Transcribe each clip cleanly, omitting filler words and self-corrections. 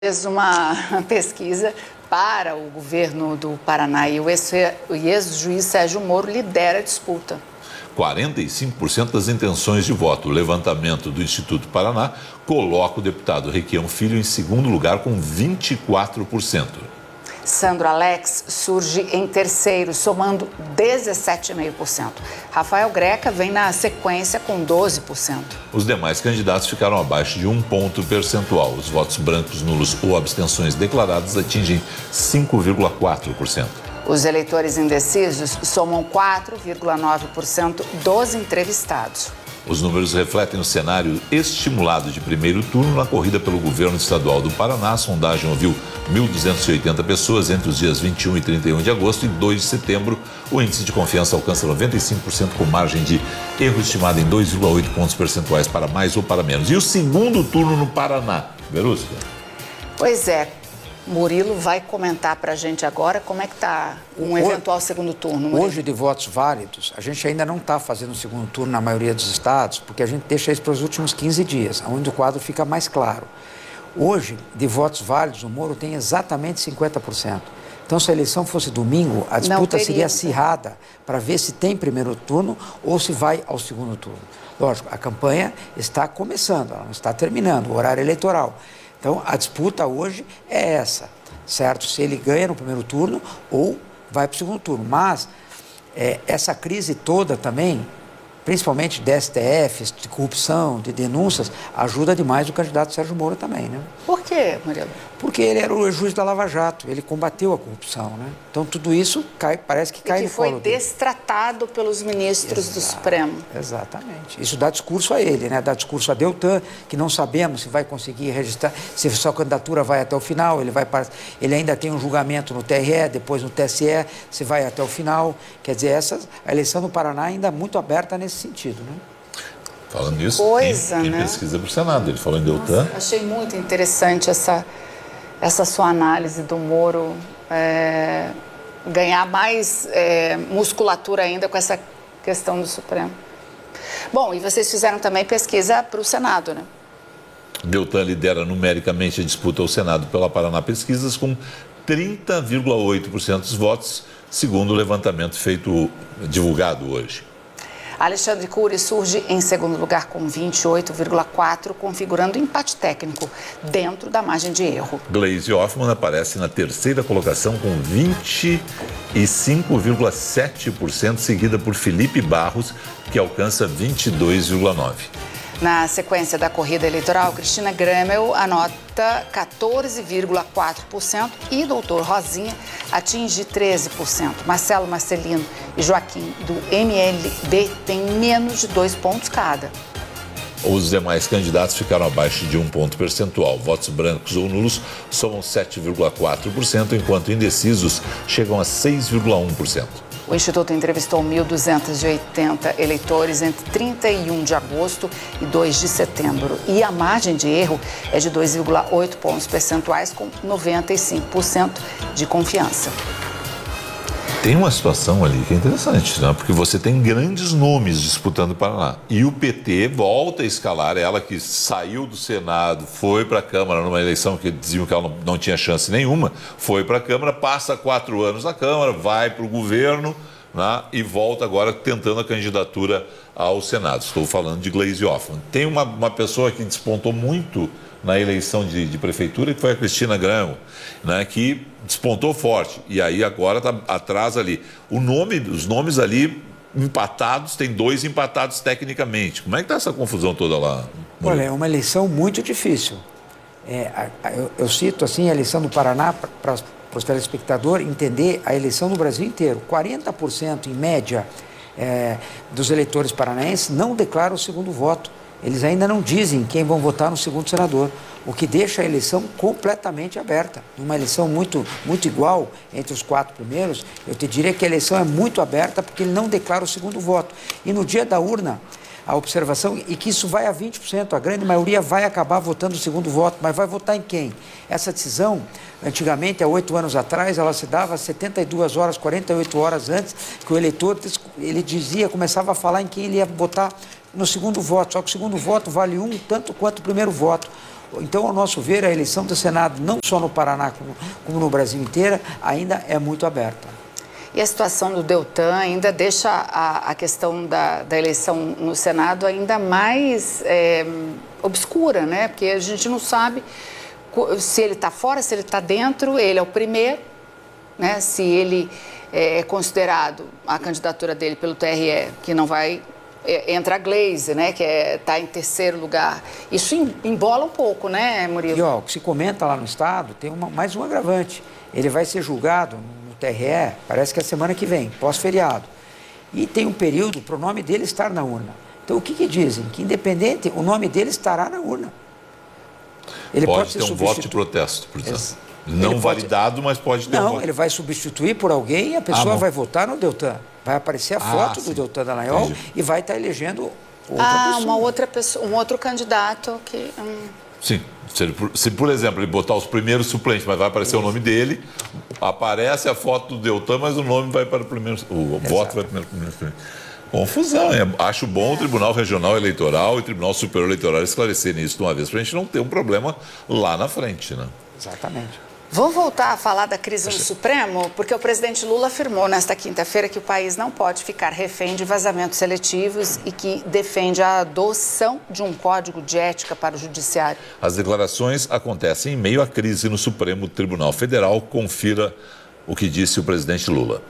Fez uma pesquisa para o governo do Paraná e o ex-juiz Sérgio Moro lidera a disputa. 45% das intenções de voto. O levantamento do Instituto Paraná coloca o deputado Requião Filho em segundo lugar com 24%. Sandro Alex surge em terceiro, somando 17,5%. Rafael Greca vem na sequência com 12%. Os demais candidatos ficaram abaixo de 1 ponto percentual. Os votos brancos, nulos ou abstenções declaradas atingem 5,4%. Os eleitores indecisos somam 4,9% dos entrevistados. Os números refletem o cenário estimulado de primeiro turno na corrida pelo governo estadual do Paraná. A sondagem ouviu 1.280 pessoas entre os dias 21 e 31 de agosto e 2 de setembro. O índice de confiança alcança 95%, com margem de erro estimada em 2,8 pontos percentuais para mais ou para menos. E o segundo turno no Paraná, Verusca? Pois é. Murilo vai comentar para a gente agora como é que está um eventual segundo turno. Murilo. Hoje, de votos válidos, a gente ainda não está fazendo o segundo turno na maioria dos estados, porque a gente deixa isso para os últimos 15 dias, onde o quadro fica mais claro. Hoje, de votos válidos, o Moro tem exatamente 50%. Então, se a eleição fosse domingo, a disputa seria acirrada para ver se tem primeiro turno ou se vai ao segundo turno. Lógico, a campanha está começando, ela não está terminando, o horário eleitoral. Então, a disputa hoje é essa, certo? Se ele ganha no primeiro turno ou vai para o segundo turno. Mas essa crise toda também, principalmente de STF, de corrupção, de denúncias, ajuda demais o candidato Sérgio Moro também, né? Por quê, Murilo? Porque ele era o juiz da Lava Jato, ele combateu a corrupção, né? Então, tudo isso parece que cai no colo dele. E que foi destratado pelos ministros do Supremo. Exatamente. Isso dá discurso a ele, né? Dá discurso a Deltan, que não sabemos se vai conseguir registrar, se sua candidatura vai até o final, ele ainda tem um julgamento no TRE, depois no TSE, se vai até o final. Quer dizer, a eleição no Paraná ainda é muito aberta nesse sentido, né? Falando nisso, tem pesquisa para o Senado, ele falou em Deltan. Nossa, achei muito interessante essa sua análise do Moro ganhar mais musculatura ainda com essa questão do Supremo. Bom, e vocês fizeram também pesquisa para o Senado, né? Deltan lidera numericamente a disputa ao Senado pela Paraná Pesquisas com 30,8% dos votos, segundo o levantamento divulgado hoje. Alexandre Cury surge em segundo lugar com 28,4%, configurando empate técnico dentro da margem de erro. Gleisi Hoffmann aparece na terceira colocação com 25,7%, seguida por Felipe Barros, que alcança 22,9%. Na sequência da corrida eleitoral, Cristina Gramel anota 14,4% e doutor Rosinha atinge 13%. Marcelo Marcelino e Joaquim, do MLB, têm menos de 2 pontos cada. Os demais candidatos ficaram abaixo de 1 ponto percentual. Votos brancos ou nulos somam 7,4%, enquanto indecisos chegam a 6,1%. O Instituto entrevistou 1.280 eleitores entre 31 de agosto e 2 de setembro. E a margem de erro é de 2,8 pontos percentuais, com 95% de confiança. Tem uma situação ali que é interessante, né? Porque você tem grandes nomes disputando o Paraná. E o PT volta a escalar, ela que saiu do Senado, foi para a Câmara numa eleição que diziam que ela não tinha chance nenhuma, foi para a Câmara, passa 4 anos na Câmara, vai para o governo, né? E volta agora tentando a candidatura ao Senado. Estou falando de Gleisi Hoffmann. Tem uma pessoa que despontou muito na eleição de prefeitura, que foi a Cristina Gramel, né, que despontou forte. E aí agora está atrás ali. Os nomes ali empatados, tem 2 empatados tecnicamente. Como é que está essa confusão toda lá? Olha, é uma eleição muito difícil. Eu cito assim a eleição do Paraná para os telespectadores entender a eleição no Brasil inteiro. 40% em média dos eleitores paranaenses não declaram o segundo voto. Eles ainda não dizem quem vão votar no segundo senador, o que deixa a eleição completamente aberta. Numa eleição muito igual entre os 4 primeiros, eu te diria que a eleição é muito aberta porque ele não declara o segundo voto. E no dia da urna, a observação é que isso vai a 20%, a grande maioria vai acabar votando o segundo voto, mas vai votar em quem? Essa decisão, antigamente, há 8 anos atrás, ela se dava 72 horas, 48 horas antes, que o eleitor, ele começava a falar em quem ele ia votar no segundo voto, só que o segundo voto vale tanto quanto o primeiro voto. Então, ao nosso ver, a eleição do Senado, não só no Paraná, como no Brasil inteiro, ainda é muito aberta. E a situação do Deltan ainda deixa a questão da eleição no Senado ainda mais obscura, né? Porque a gente não sabe se ele está fora, se ele está dentro, ele é o primeiro, né? Se ele é considerado a candidatura dele pelo TRE, que não vai... entra a Glaze, né? Que está em terceiro lugar. Isso embola um pouco, né, Murilo? E, o que se comenta lá no Estado, tem mais um agravante. Ele vai ser julgado no TRE, parece que é a semana que vem, pós-feriado. E tem um período para o nome dele estar na urna. Então, o que dizem? Que independente, o nome dele estará na urna. Ele pode ter um voto de protesto, portanto. Não validado, mas pode ter um voto. Não, ele vai substituir por alguém e a pessoa vai votar no Deltan. Vai aparecer a foto do Deltan Dallagnol e vai estar elegendo outra pessoa. Um outro candidato que... Sim. Se, por exemplo, ele botar os primeiros suplentes, mas vai aparecer o nome dele, aparece a foto do Deltan, mas o nome vai para o primeiro... O voto vai para o primeiro suplente. Confusão. Acho bom o Tribunal Regional Eleitoral e o Tribunal Superior Eleitoral esclarecerem isso de uma vez, para a gente não ter um problema lá na frente, né? Exatamente. Vamos voltar a falar da crise no Supremo, porque o presidente Lula afirmou nesta quinta-feira que o país não pode ficar refém de vazamentos seletivos e que defende a adoção de um código de ética para o judiciário. As declarações acontecem em meio à crise no Supremo Tribunal Federal. Confira o que disse o presidente Lula.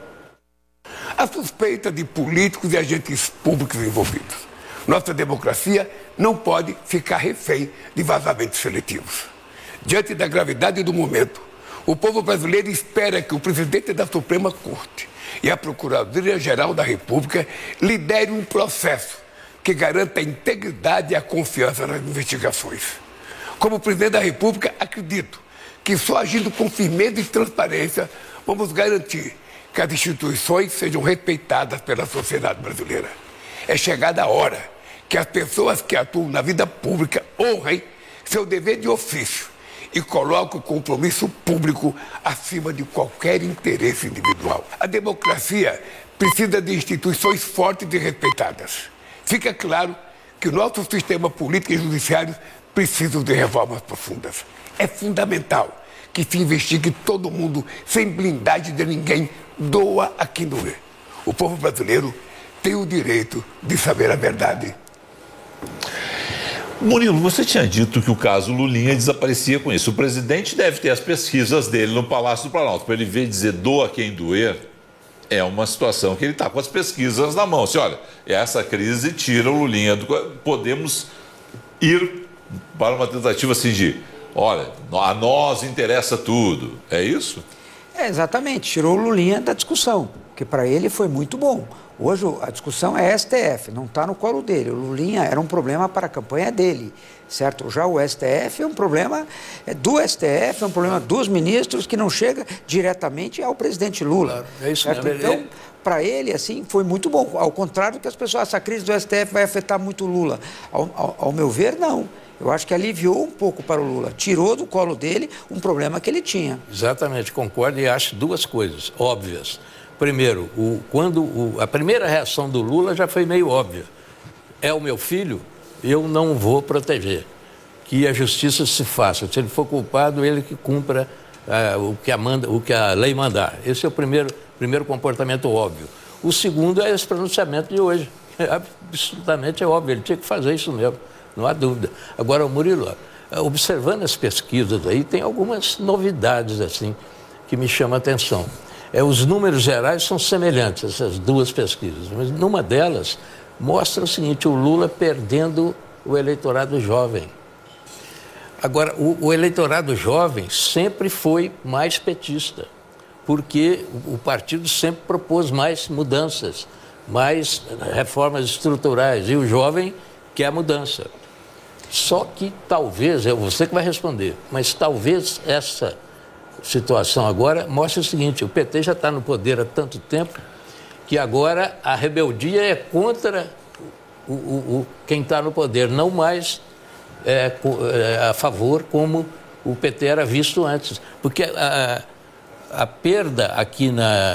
A suspeita de políticos e agentes públicos envolvidos. Nossa democracia não pode ficar refém de vazamentos seletivos. Diante da gravidade do momento, o povo brasileiro espera que o presidente da Suprema Corte e a Procuradoria-Geral da República liderem um processo que garanta a integridade e a confiança nas investigações. Como presidente da República, acredito que só agindo com firmeza e transparência vamos garantir que as instituições sejam respeitadas pela sociedade brasileira. É chegada a hora que as pessoas que atuam na vida pública honrem seu dever de ofício e coloque o compromisso público acima de qualquer interesse individual. A democracia precisa de instituições fortes e respeitadas. Fica claro que o nosso sistema político e judiciário precisam de reformas profundas. É fundamental que se investigue todo mundo sem blindagem de ninguém, doa a quem doer. O povo brasileiro tem o direito de saber a verdade. Murilo, você tinha dito que o caso Lulinha desaparecia com isso. O presidente deve ter as pesquisas dele no Palácio do Planalto. Para ele ver e dizer doa quem doer, é uma situação que ele está com as pesquisas na mão. Olha, essa crise tira o Lulinha do... Podemos ir para uma tentativa assim de, olha, a nós interessa tudo. É isso? Exatamente. Tirou o Lulinha da discussão, que para ele foi muito bom. Hoje a discussão é STF, não está no colo dele. O Lulinha era um problema para a campanha dele, certo? Já o STF é um problema do STF, é um problema dos ministros que não chega diretamente ao presidente Lula. Claro, é isso certo? mesmo. Então, para ele, assim, foi muito bom. Ao contrário do que as pessoas, essa crise do STF vai afetar muito o Lula. Ao meu ver, não. Eu acho que aliviou um pouco para o Lula. Tirou do colo dele um problema que ele tinha. Exatamente, concordo e acho duas coisas óbvias. Primeiro, a primeira reação do Lula já foi meio óbvia. É o meu filho, eu não vou proteger. Que a justiça se faça. Se ele for culpado, ele que cumpra o que a lei mandar. Esse é o primeiro comportamento óbvio. O segundo é esse pronunciamento de hoje. Absolutamente óbvio, ele tinha que fazer isso mesmo, não há dúvida. Agora, Murilo, observando as pesquisas aí, tem algumas novidades assim que me chamam a atenção. Os números gerais são semelhantes, essas duas pesquisas, mas numa delas mostra o seguinte, o Lula perdendo o eleitorado jovem. Agora, o eleitorado jovem sempre foi mais petista, porque o partido sempre propôs mais mudanças, mais reformas estruturais, e o jovem quer mudança. Só que talvez, é você que vai responder, mas talvez essa situação agora mostra o seguinte, o PT já está no poder há tanto tempo que agora a rebeldia é contra quem está no poder, não mais a favor como o PT era visto antes. Porque a perda aqui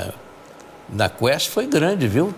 na Quest foi grande, viu?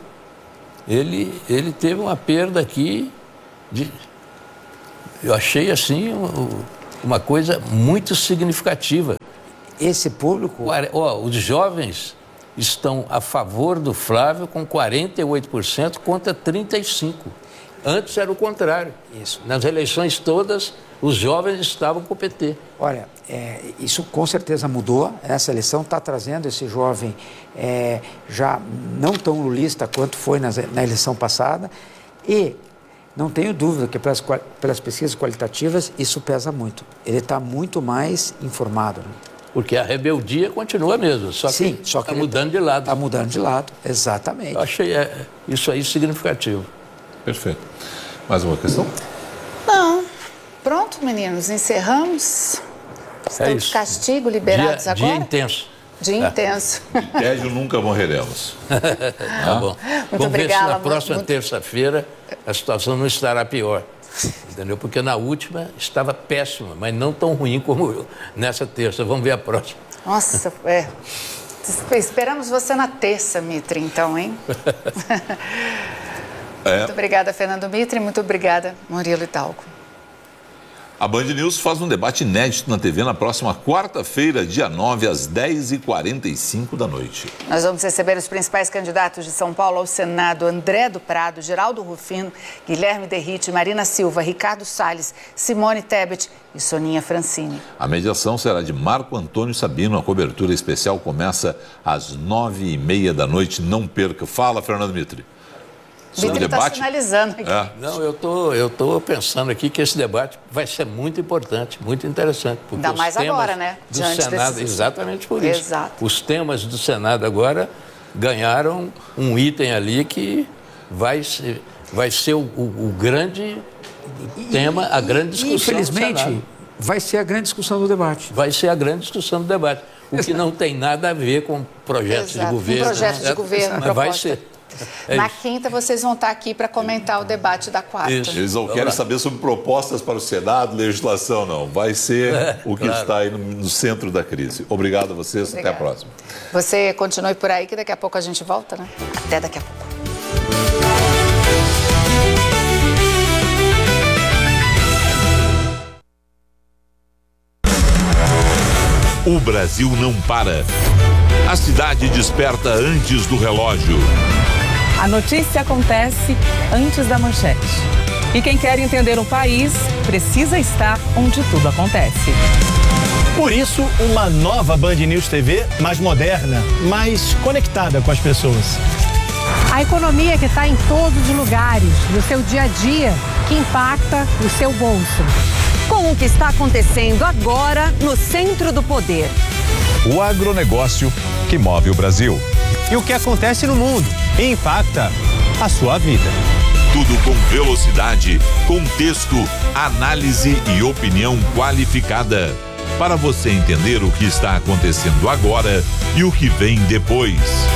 Ele teve uma perda aqui eu achei assim... uma coisa muito significativa. Esse público... Os jovens estão a favor do Flávio com 48% contra 35%. Antes era o contrário. Isso. Nas eleições todas, os jovens estavam com o PT. Olha, isso com certeza mudou. Essa eleição está trazendo esse jovem já não tão lulista quanto foi na eleição passada. E não tenho dúvida que pelas pesquisas qualitativas isso pesa muito. Ele está muito mais informado. Né? Porque a rebeldia continua mesmo, só que está mudando de lado. Está mudando de lado, exatamente. Eu achei isso aí significativo. Perfeito. Mais uma questão? Não. Pronto, meninos, encerramos. Estão de castigo, liberados agora? Dia intenso. Dia intenso. De tédio nunca morreremos. Tá bom. Vamos obrigada, ver se na próxima terça-feira a situação não estará pior. Entendeu? Porque na última estava péssima, mas não tão ruim como nessa terça. Vamos ver a próxima. Nossa, esperamos você na terça, Mitre, então, hein? Muito obrigada, Fernando Mitre. Muito obrigada, Murilo Hidalgo. A Band News faz um debate inédito na TV na próxima quarta-feira, dia 9, às 10h45 da noite. Nós vamos receber os principais candidatos de São Paulo ao Senado: André do Prado, Geraldo Rufino, Guilherme Derrite, Marina Silva, Ricardo Salles, Simone Tebet e Soninha Francini. A mediação será de Marco Antônio Sabino. A cobertura especial começa às 9h30 da noite. Não perca. Fala, Fernando Mitre. Mitre está sinalizando aqui. Não, eu tô pensando aqui que esse debate vai ser muito importante, muito interessante. Ainda mais agora, né? Diante do Senado, exatamente por isso. Exato. Os temas do Senado agora ganharam um item ali que vai ser o grande tema, a grande discussão. Infelizmente, vai ser a grande discussão do debate. Vai ser a grande discussão do debate. O que não tem nada a ver com projetos de governo. Projetos de governo, mas vai ser. Na quinta, vocês vão estar aqui para comentar o debate da quarta. Isso. Eles não querem saber sobre propostas para o Senado, legislação, não. Vai ser o que está aí no centro da crise. Obrigado a vocês. Obrigada. Até a próxima. Você continue por aí, que daqui a pouco a gente volta, né? Até daqui a pouco. O Brasil não para. A cidade desperta antes do relógio. A notícia acontece antes da manchete. E quem quer entender o país precisa estar onde tudo acontece. Por isso, uma nova Band News TV mais moderna, mais conectada com as pessoas. A economia que está em todos os lugares, no seu dia a dia, que impacta o seu bolso. Com o que está acontecendo agora no centro do poder. O agronegócio que move o Brasil. E o que acontece no mundo e impacta a sua vida. Tudo com velocidade, contexto, análise e opinião qualificada. Para você entender o que está acontecendo agora e o que vem depois.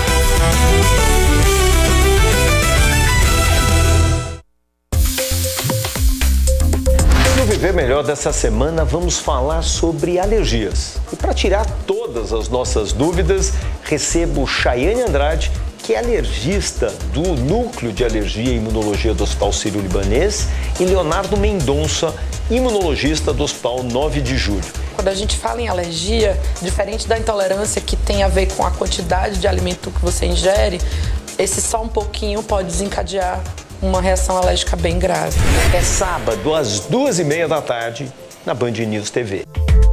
No Viver Melhor dessa semana, vamos falar sobre alergias. E para tirar todas as nossas dúvidas, recebo Chayane Andrade, que é alergista do Núcleo de Alergia e Imunologia do Hospital Sírio-Libanês, e Leonardo Mendonça, imunologista do Hospital 9 de Julho. Quando a gente fala em alergia, diferente da intolerância que tem a ver com a quantidade de alimento que você ingere, esse só um pouquinho pode desencadear uma reação alérgica bem grave. É sábado, às 2h30 da tarde, na Band News TV.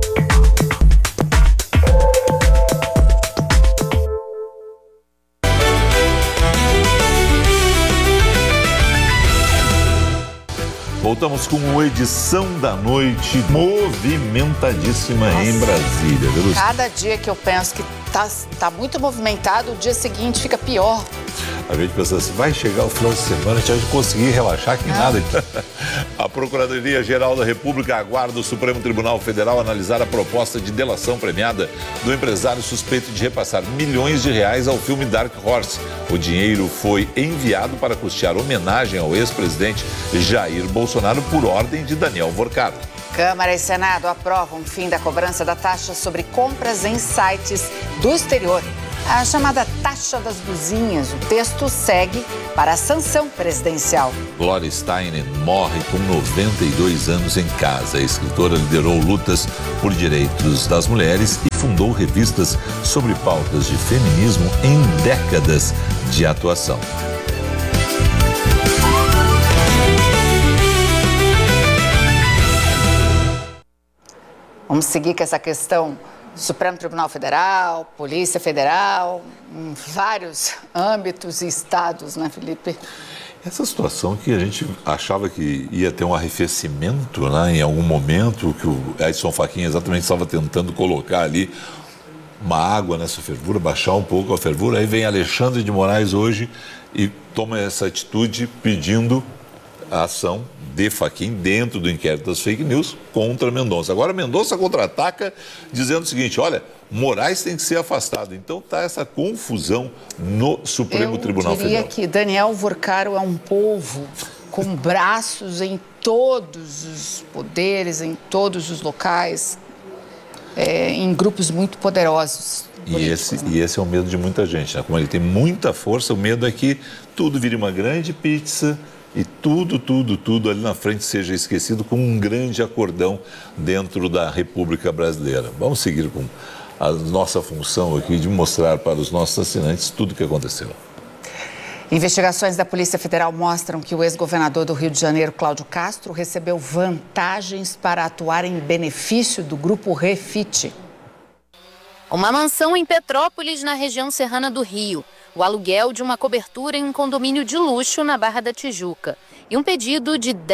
Voltamos com uma edição da noite movimentadíssima em Brasília. Cada dia que eu penso que tá muito movimentado, o dia seguinte fica pior. A gente pensa assim, vai chegar o final de semana, a gente vai conseguir relaxar que nada. A Procuradoria-Geral da República aguarda o Supremo Tribunal Federal analisar a proposta de delação premiada do empresário suspeito de repassar milhões de reais ao filme Dark Horse. O dinheiro foi enviado para custear homenagem ao ex-presidente Jair Bolsonaro por ordem de Daniel Vorcado. Câmara e Senado aprovam o fim da cobrança da taxa sobre compras em sites do exterior. a chamada taxa das blusinhas. O texto segue para a sanção presidencial. Gloria Steinem morre com 92 anos em casa. A escritora liderou lutas por direitos das mulheres e fundou revistas sobre pautas de feminismo em décadas de atuação. Vamos seguir com essa questão do Supremo Tribunal Federal, Polícia Federal, em vários âmbitos e estados, né, Felipe? Essa situação que a gente achava que ia ter um arrefecimento, né, em algum momento, que o Edson Fachin exatamente estava tentando colocar ali uma água nessa fervura, baixar um pouco a fervura. Aí vem Alexandre de Moraes hoje e toma essa atitude pedindo a ação de Fachin dentro do inquérito das fake news contra Mendonça. Agora Mendonça contra-ataca dizendo o seguinte: olha, Moraes tem que ser afastado. Então está essa confusão no Supremo Tribunal Federal. Eu diria que Daniel Vorcaro é um povo com braços em todos os poderes, em todos os locais, em grupos muito poderosos. E esse é o medo de muita gente, né? Como ele tem muita força, o medo é que tudo vire uma grande pizza e tudo ali na frente seja esquecido com um grande acordão dentro da República Brasileira. Vamos seguir com a nossa função aqui de mostrar para os nossos assinantes tudo o que aconteceu. Investigações da Polícia Federal mostram que o ex-governador do Rio de Janeiro, Cláudio Castro, recebeu vantagens para atuar em benefício do Grupo Refit. Uma mansão em Petrópolis, na região serrana do Rio. O aluguel de uma cobertura em um condomínio de luxo na Barra da Tijuca. E um pedido de R$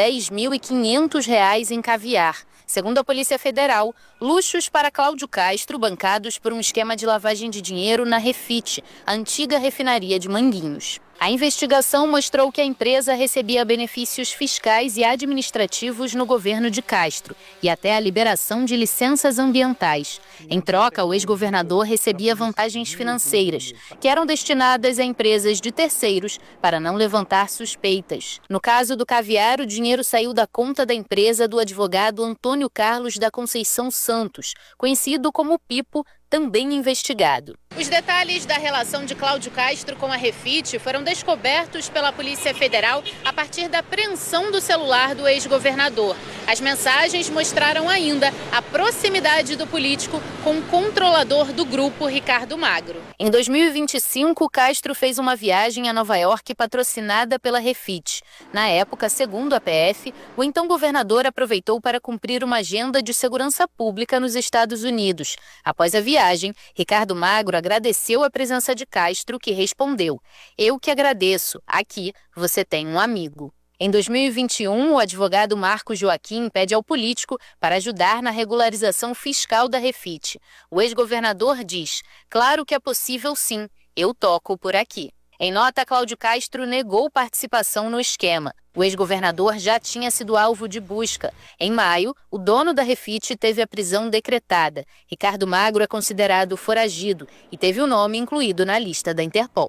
10.500 em caviar. Segundo a Polícia Federal, luxos para Cláudio Castro bancados por um esquema de lavagem de dinheiro na Refit, a antiga refinaria de Manguinhos. A investigação mostrou que a empresa recebia benefícios fiscais e administrativos no governo de Castro e até a liberação de licenças ambientais. Em troca, o ex-governador recebia vantagens financeiras, que eram destinadas a empresas de terceiros para não levantar suspeitas. No caso do caviar, o dinheiro saiu da conta da empresa do advogado Antônio Carlos da Conceição Santos, conhecido como Pipo, também investigado. Os detalhes da relação de Cláudio Castro com a Refit foram descobertos pela Polícia Federal a partir da apreensão do celular do ex-governador. As mensagens mostraram ainda a proximidade do político com o controlador do grupo, Ricardo Magro. Em 2025, Castro fez uma viagem a Nova York patrocinada pela Refit. Na época, segundo a PF, o então governador aproveitou para cumprir uma agenda de segurança pública nos Estados Unidos. Após a viagem, Ricardo Magro agradeceu a presença de Castro, que respondeu: "Eu que agradeço. Aqui você tem um amigo." Em 2021, o advogado Marcos Joaquim pede ao político para ajudar na regularização fiscal da Refit. O ex-governador diz: "Claro que é possível sim, eu toco por aqui." Em nota, Cláudio Castro negou participação no esquema. O ex-governador já tinha sido alvo de busca. Em maio, o dono da Refit teve a prisão decretada. Ricardo Magro é considerado foragido e teve o nome incluído na lista da Interpol.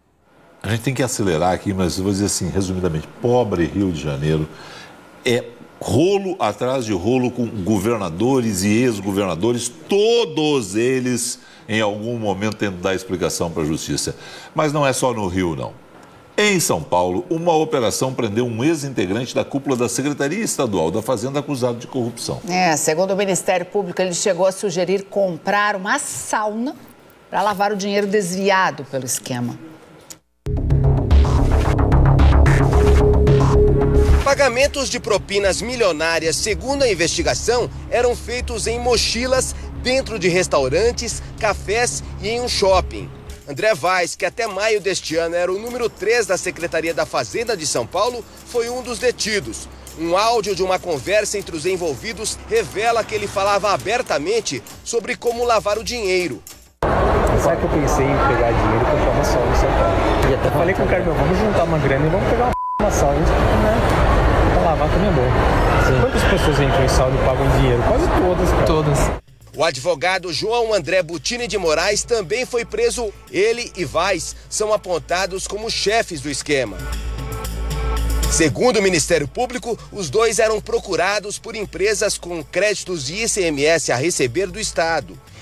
A gente tem que acelerar aqui, mas eu vou dizer assim, resumidamente, pobre Rio de Janeiro é rolo atrás de rolo com governadores e ex-governadores, todos eles em algum momento tentam dar explicação para a justiça. Mas não é só no Rio, não. Em São Paulo, uma operação prendeu um ex-integrante da cúpula da Secretaria Estadual da Fazenda acusado de corrupção. Segundo o Ministério Público, ele chegou a sugerir comprar uma sauna para lavar o dinheiro desviado pelo esquema. Pagamentos de propinas milionárias, segundo a investigação, eram feitos em mochilas, dentro de restaurantes, cafés e em um shopping. André Vaz, que até maio deste ano era o número 3 da Secretaria da Fazenda de São Paulo, foi um dos detidos. Um áudio de uma conversa entre os envolvidos revela que ele falava abertamente sobre como lavar o dinheiro. Sabe que eu pensei em pegar dinheiro e comprar uma sauna em São Paulo? Eu falei com o cara, vamos juntar uma grana e vamos pegar uma sauna, né? Pra lavar também é bom. Sim. Quantas pessoas entram em sauna e pagam dinheiro? Quase todas, cara. Todas. O advogado João André Butini de Moraes também foi preso. Ele e Vaz são apontados como chefes do esquema. Segundo o Ministério Público, os dois eram procurados por empresas com créditos de ICMS a receber do Estado.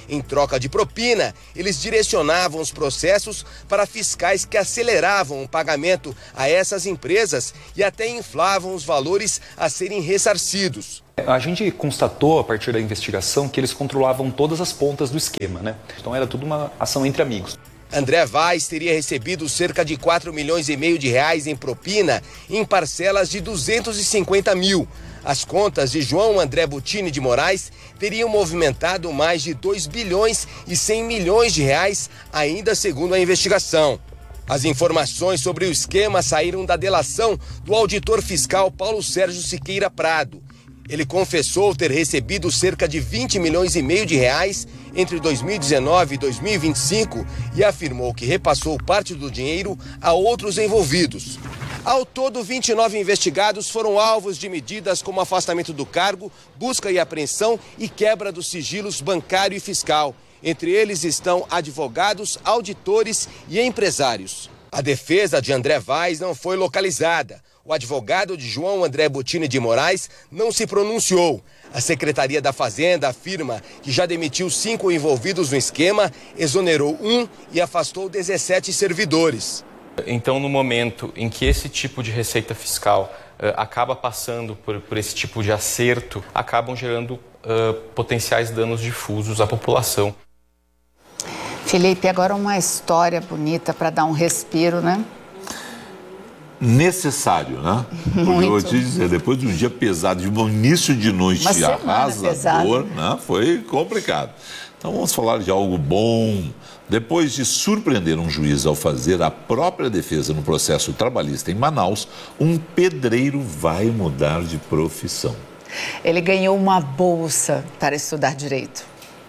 Em troca de propina, eles direcionavam os processos para fiscais que aceleravam o pagamento a essas empresas e até inflavam os valores a serem ressarcidos. A gente constatou, a partir da investigação, que eles controlavam todas as pontas do esquema, né? Então era tudo uma ação entre amigos. André Vaz teria recebido cerca de 4,5 milhões de reais em propina em parcelas de 250 mil. As contas de João André Bottini de Moraes teriam movimentado mais de 2 bilhões e 100 milhões de reais, ainda segundo a investigação. As informações sobre o esquema saíram da delação do auditor fiscal Paulo Sérgio Siqueira Prado. Ele confessou ter recebido cerca de 20 milhões e meio de reais entre 2019 e 2025 e afirmou que repassou parte do dinheiro a outros envolvidos. Ao todo, 29 investigados foram alvos de medidas como afastamento do cargo, busca e apreensão e quebra dos sigilos bancário e fiscal. Entre eles estão advogados, auditores e empresários. A defesa de André Vaz não foi localizada. O advogado de João André Bottini de Moraes não se pronunciou. A Secretaria da Fazenda afirma que já demitiu 5 envolvidos no esquema, exonerou 1 e afastou 17 servidores. Então, no momento em que esse tipo de receita fiscal acaba passando por esse tipo de acerto, acabam gerando potenciais danos difusos à população. Felipe, agora uma história bonita para dar um respiro, né? Necessário, né? Porque eu vou te dizer, depois de um dia pesado, de um início de noite arrasador, né? Foi complicado. Então vamos falar de algo bom. Depois de surpreender um juiz ao fazer a própria defesa no processo trabalhista em Manaus, um pedreiro vai mudar de profissão. Ele ganhou uma bolsa para estudar direito.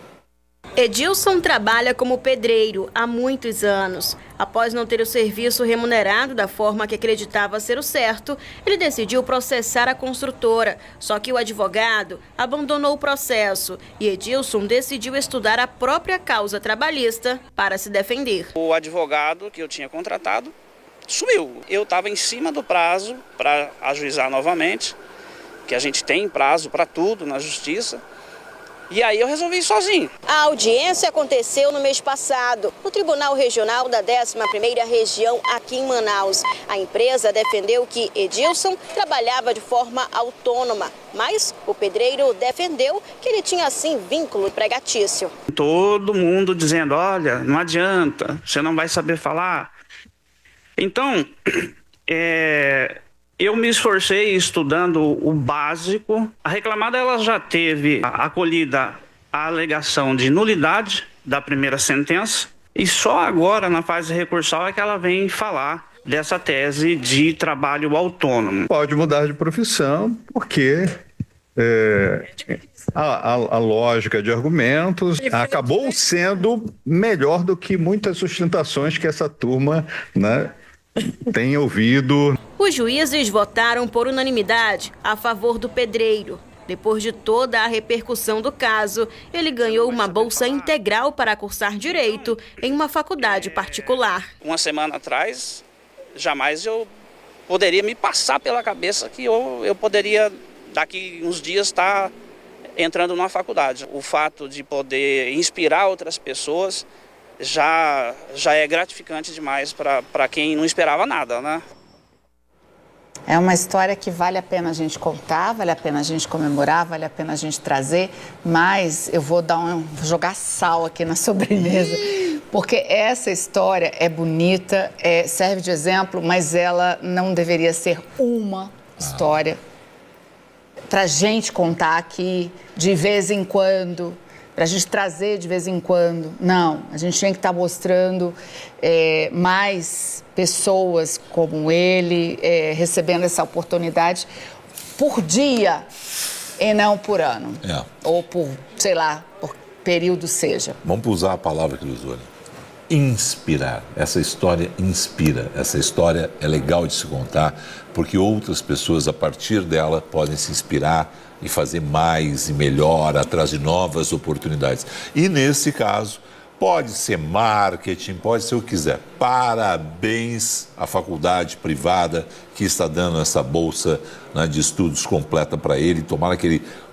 Edilson trabalha como pedreiro há muitos anos. Após não ter o serviço remunerado da forma que acreditava ser o certo, ele decidiu processar a construtora. Só que o advogado abandonou o processo e Edilson decidiu estudar a própria causa trabalhista para se defender. O advogado que eu tinha contratado sumiu. Eu estava em cima do prazo para ajuizar novamente, que a gente tem prazo para tudo na justiça. E aí eu resolvi ir sozinho. A audiência aconteceu no mês passado, no Tribunal Regional da 11ª Região, aqui em Manaus. A empresa defendeu que Edilson trabalhava de forma autônoma, mas o pedreiro defendeu que ele tinha, assim, vínculo empregatício. Todo mundo dizendo, olha, não adianta, você não vai saber falar. Então, eu me esforcei estudando o básico. A reclamada ela já teve acolhida a alegação de nulidade da primeira sentença e só agora, na fase recursal, é que ela vem falar dessa tese de trabalho autônomo. Pode mudar de profissão porque a lógica de argumentos acabou sendo melhor do que muitas sustentações que essa turma, né, tem ouvido. Os juízes votaram por unanimidade a favor do pedreiro. Depois de toda a repercussão do caso, ele ganhou uma bolsa integral para cursar direito em uma faculdade particular. Uma semana atrás, jamais eu poderia me passar pela cabeça que eu poderia, daqui uns dias, estar entrando numa faculdade. O fato de poder inspirar outras pessoas já é gratificante demais para quem não esperava nada, né? É uma história que vale a pena a gente contar, vale a pena a gente comemorar, vale a pena a gente trazer, mas eu vou jogar sal aqui na sobremesa, porque essa história é bonita, serve de exemplo, mas ela não deveria ser uma história para a gente contar aqui de vez em quando, para a gente trazer de vez em quando. Não, a gente tinha que estar mostrando mais pessoas como ele recebendo essa oportunidade por dia e não por ano. Ou por, sei lá, por período seja. Vamos usar a palavra que ele usou, né? Inspirar. Essa história inspira. Essa história é legal de se contar porque outras pessoas, a partir dela, podem se inspirar e fazer mais e melhor, atrás de novas oportunidades. E nesse caso, pode ser marketing, pode ser o que quiser. Parabéns à faculdade privada que está dando essa bolsa, né, de estudos completa para ele. Tomara que ele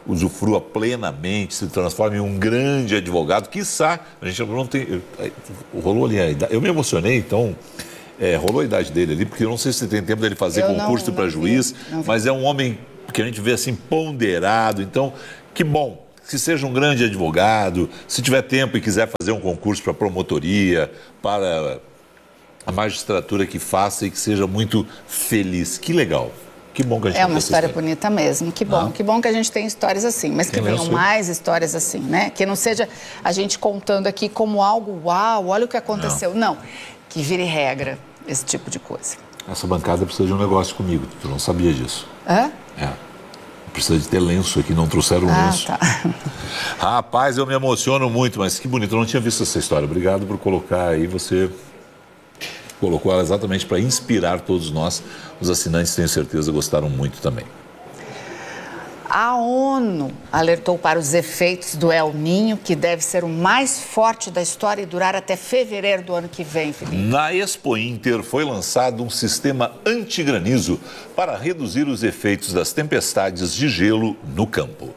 usufrua plenamente, se transforme em um grande advogado, quiçá, a gente não tem... Rolou ali a idade, eu me emocionei, então... rolou a idade dele ali, porque eu não sei se tem tempo dele fazer concurso para juiz, mas é um homem que a gente vê assim ponderado, então, que bom, que seja um grande advogado, se tiver tempo e quiser fazer um concurso para promotoria, para a magistratura, que faça e que seja muito feliz. Que legal. Que bom que a gente tem uma história bonita mesmo, que bom que a gente tem histórias assim, mas que venham mais histórias assim, né? Que não seja a gente contando aqui como algo, uau, olha o que aconteceu. Não, que vire regra, esse tipo de coisa. Essa bancada precisa de um negócio comigo, tu não sabia disso. Hã? Precisa de ter lenço aqui, não trouxeram lenço. Tá. Rapaz, eu me emociono muito, mas que bonito, eu não tinha visto essa história. Obrigado por colocar aí, você colocou ela exatamente para inspirar todos nós. Os assinantes, tenho certeza, gostaram muito também. A ONU alertou para os efeitos do El Niño, que deve ser o mais forte da história e durar até fevereiro do ano que vem, Felipe. Na Expo Inter foi lançado um sistema antigranizo para reduzir os efeitos das tempestades de gelo no campo.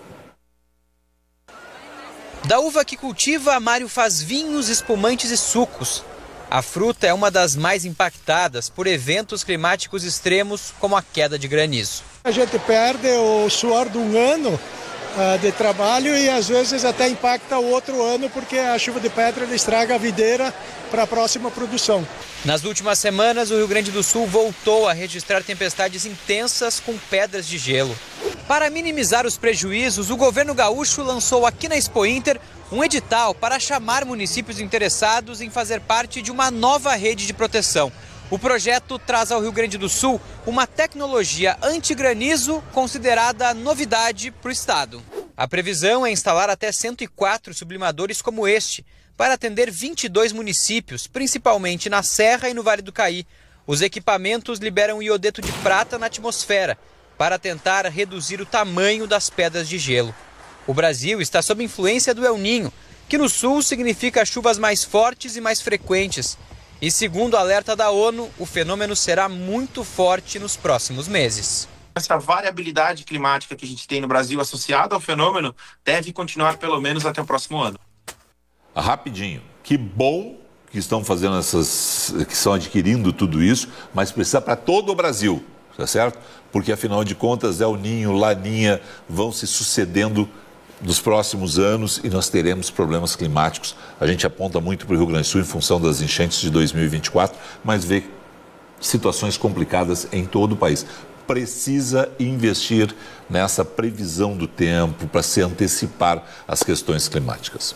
Da uva que cultiva, Mário faz vinhos, espumantes e sucos. A fruta é uma das mais impactadas por eventos climáticos extremos, como a queda de granizo. A gente perde o suor de um ano de trabalho e às vezes até impacta o outro ano, porque a chuva de pedra estraga a videira para a próxima produção. Nas últimas semanas, o Rio Grande do Sul voltou a registrar tempestades intensas com pedras de gelo. Para minimizar os prejuízos, o governo gaúcho lançou aqui na Expo Inter um edital para chamar municípios interessados em fazer parte de uma nova rede de proteção. O projeto traz ao Rio Grande do Sul uma tecnologia anti-granizo considerada novidade para o estado. A previsão é instalar até 104 sublimadores como este, para atender 22 municípios, principalmente na Serra e no Vale do Caí. Os equipamentos liberam iodeto de prata na atmosfera, para tentar reduzir o tamanho das pedras de gelo. O Brasil está sob influência do El Niño, que no sul significa chuvas mais fortes e mais frequentes. E segundo o alerta da ONU, o fenômeno será muito forte nos próximos meses. Essa variabilidade climática que a gente tem no Brasil associada ao fenômeno deve continuar pelo menos até o próximo ano. Rapidinho, que bom que estão fazendo que estão adquirindo tudo isso, mas precisa para todo o Brasil, tá certo? Porque afinal de contas, El Niño, Laninha vão se sucedendo nos próximos anos e nós teremos problemas climáticos. A gente aponta muito para o Rio Grande do Sul em função das enchentes de 2024, mas vê situações complicadas em todo o país. Precisa investir nessa previsão do tempo para se antecipar às questões climáticas.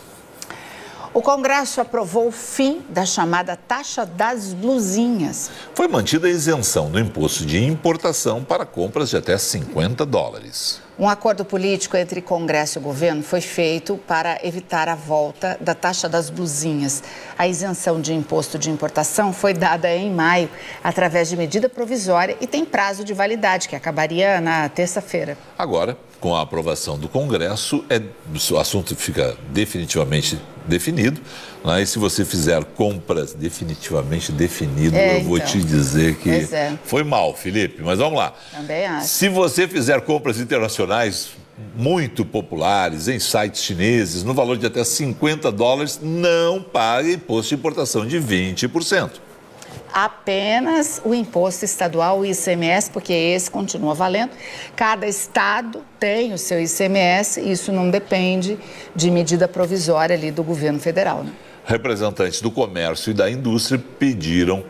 O Congresso aprovou o fim da chamada taxa das blusinhas. Foi mantida a isenção do imposto de importação para compras de até $50. Um acordo político entre Congresso e governo foi feito para evitar a volta da taxa das blusinhas. A isenção de imposto de importação foi dada em maio através de medida provisória e tem prazo de validade, que acabaria na terça-feira. Agora, com a aprovação do Congresso, o assunto fica definitivamente definido. Né? E se você fizer compras definitivamente definido, eu vou te dizer que foi mal, Felipe, mas vamos lá. Também acho. Se você fizer compras internacionais muito populares em sites chineses, no valor de até $50, não paga imposto de importação de 20%. Apenas o imposto estadual, o ICMS, porque esse continua valendo. Cada estado tem o seu ICMS e isso não depende de medida provisória ali do governo federal, né? Representantes do comércio e da indústria pediam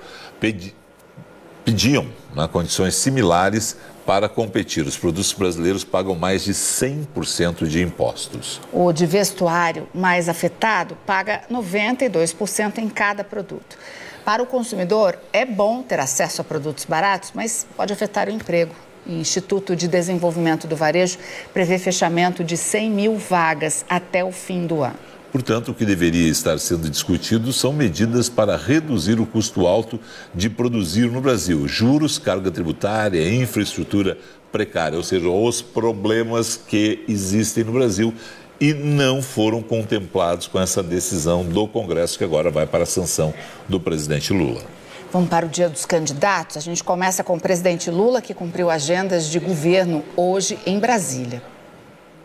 condições similares para competir. Os produtos brasileiros pagam mais de 100% de impostos. O de vestuário mais afetado paga 92% em cada produto. Para o consumidor, é bom ter acesso a produtos baratos, mas pode afetar o emprego. O Instituto de Desenvolvimento do Varejo prevê fechamento de 100 mil vagas até o fim do ano. Portanto, o que deveria estar sendo discutido são medidas para reduzir o custo alto de produzir no Brasil. Juros, carga tributária, infraestrutura precária, ou seja, os problemas que existem no Brasil e não foram contemplados com essa decisão do Congresso, que agora vai para a sanção do presidente Lula. Vamos para o Dia dos Candidatos. A gente começa com o presidente Lula, que cumpriu agendas de governo hoje em Brasília.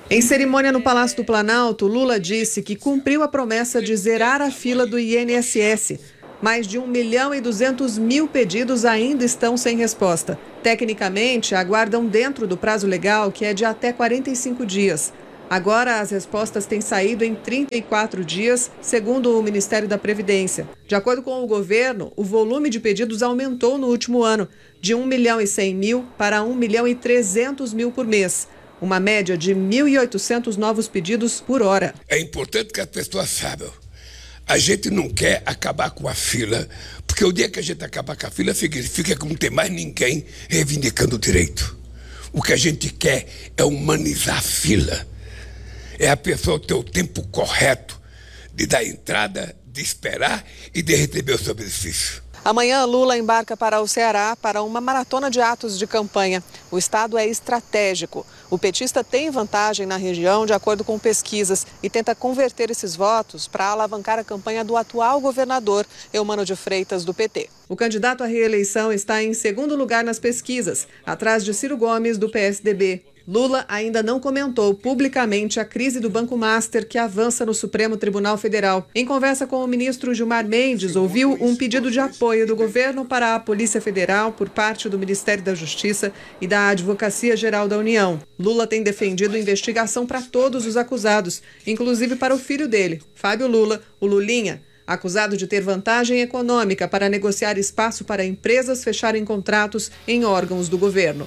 Em cerimônia no Palácio do Planalto, Lula disse que cumpriu a promessa de zerar a fila do INSS. Mais de 1.200.000 pedidos ainda estão sem resposta. Tecnicamente, aguardam dentro do prazo legal, que é de até 45 dias. Agora, as respostas têm saído em 34 dias, segundo o Ministério da Previdência. De acordo com o governo, o volume de pedidos aumentou no último ano, de 1.100.000 para 1.300.000 por mês. Uma média de 1.800 novos pedidos por hora. É importante que as pessoas saibam. A gente não quer acabar com a fila, porque o dia que a gente acabar com a fila, significa que não tem mais ninguém reivindicando o direito. O que a gente quer é humanizar a fila. É a pessoa ter o tempo correto de dar entrada, de esperar e de receber o seu benefício. Amanhã, Lula embarca para o Ceará para uma maratona de atos de campanha. O estado é estratégico. O petista tem vantagem na região, de acordo com pesquisas, e tenta converter esses votos para alavancar a campanha do atual governador, Eumano de Freitas, do PT. O candidato à reeleição está em segundo lugar nas pesquisas, atrás de Ciro Gomes, do PSDB. Lula ainda não comentou publicamente a crise do Banco Master que avança no Supremo Tribunal Federal. Em conversa com o ministro Gilmar Mendes, ouviu um pedido de apoio do governo para a Polícia Federal por parte do Ministério da Justiça e da Advocacia Geral da União. Lula tem defendido investigação para todos os acusados, inclusive para o filho dele, Fábio Lula, o Lulinha, acusado de ter vantagem econômica para negociar espaço para empresas fecharem contratos em órgãos do governo.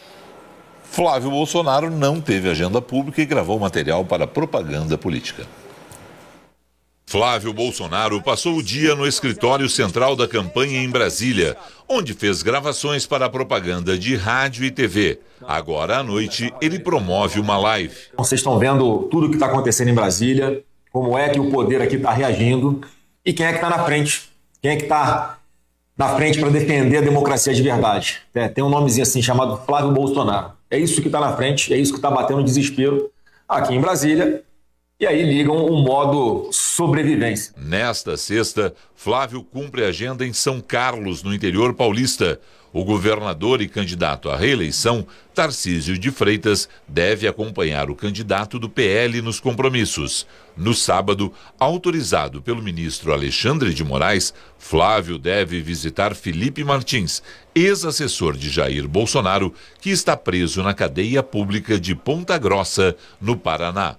Flávio Bolsonaro não teve agenda pública e gravou material para propaganda política. Flávio Bolsonaro passou o dia no escritório central da campanha em Brasília, onde fez gravações para a propaganda de rádio e TV. Agora à noite, ele promove uma live. Vocês estão vendo tudo o que está acontecendo em Brasília, como é que o poder aqui está reagindo e quem é que está na frente. Quem é que está na frente para defender a democracia de verdade. Tem um nomezinho assim chamado Flávio Bolsonaro. É isso que está na frente, é isso que está batendo desespero aqui em Brasília. E aí ligam um modo sobrevivência. Nesta sexta, Flávio cumpre a agenda em São Carlos, no interior paulista. O governador e candidato à reeleição, Tarcísio de Freitas, deve acompanhar o candidato do PL nos compromissos. No sábado, autorizado pelo ministro Alexandre de Moraes, Flávio deve visitar Felipe Martins, ex-assessor de Jair Bolsonaro, que está preso na cadeia pública de Ponta Grossa, no Paraná.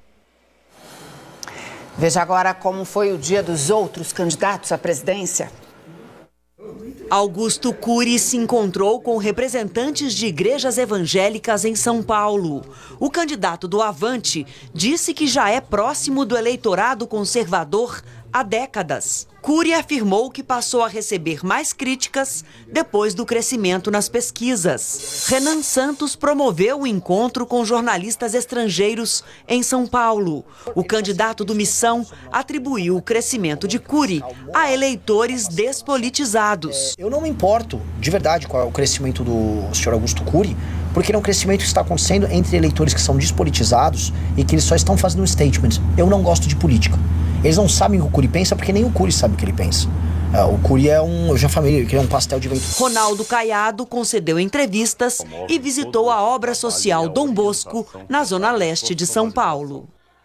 Veja agora como foi o dia dos outros candidatos à presidência. Augusto Cury se encontrou com representantes de igrejas evangélicas em São Paulo. O candidato do Avante disse que já é próximo do eleitorado conservador há décadas. Cury afirmou que passou a receber mais críticas depois do crescimento nas pesquisas. Renan Santos promoveu o encontro com jornalistas estrangeiros em São Paulo. O candidato do Missão atribuiu o crescimento de Cury a eleitores despolitizados. Eu não me importo, de verdade, com o crescimento do senhor Augusto Cury, porque é um crescimento que está acontecendo entre eleitores que são despolitizados e que eles só estão fazendo um statement. Eu não gosto de política. Eles não sabem o que o Cury pensa, porque nem o Cury sabe o que ele pensa. O Cury eu já falei que é um pastel de vento. Ronaldo Caiado concedeu entrevistas e visitou a obra social Dom Bosco, na zona leste de São Paulo.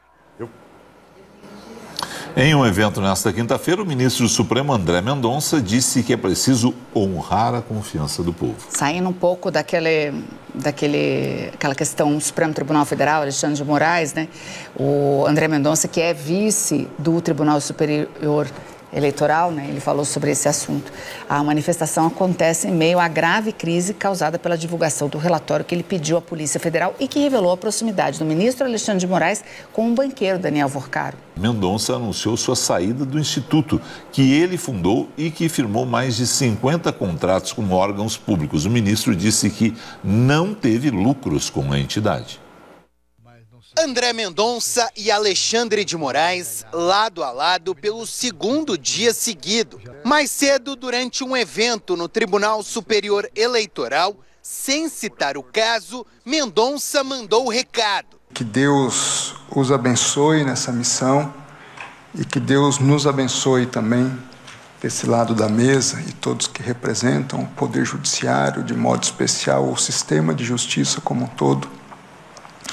Em um evento nesta quinta-feira, o ministro do Supremo, André Mendonça, disse que é preciso honrar a confiança do povo. Saindo um pouco daquela questão do Supremo Tribunal Federal, Alexandre de Moraes, né? O André Mendonça, que é vice do Tribunal Superior Eleitoral, né? Ele falou sobre esse assunto. A manifestação acontece em meio à grave crise causada pela divulgação do relatório que ele pediu à Polícia Federal e que revelou a proximidade do ministro Alexandre de Moraes com o banqueiro Daniel Vorcaro. Mendonça anunciou sua saída do instituto, que ele fundou e que firmou mais de 50 contratos com órgãos públicos. O ministro disse que não teve lucros com a entidade. André Mendonça e Alexandre de Moraes, lado a lado pelo segundo dia seguido. Mais cedo, durante um evento no Tribunal Superior Eleitoral, sem citar o caso, Mendonça mandou o recado. Que Deus os abençoe nessa missão e que Deus nos abençoe também desse lado da mesa e todos que representam o Poder Judiciário, de modo especial o sistema de justiça como um todo.